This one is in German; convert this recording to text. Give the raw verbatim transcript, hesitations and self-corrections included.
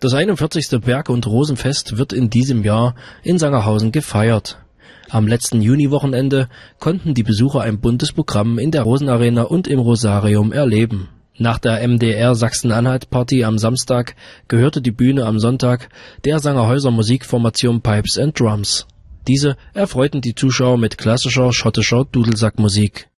Das einundvierzigste Berg- und Rosenfest wird in diesem Jahr in Sangerhausen gefeiert. Am letzten Juniwochenende konnten die Besucher ein buntes Programm in der Rosenarena und im Rosarium erleben. Nach der M D R Sachsen-Anhalt-Party am Samstag gehörte die Bühne am Sonntag der Sangerhäuser Musikformation Pipes and Drums. Diese erfreuten die Zuschauer mit klassischer schottischer Dudelsackmusik.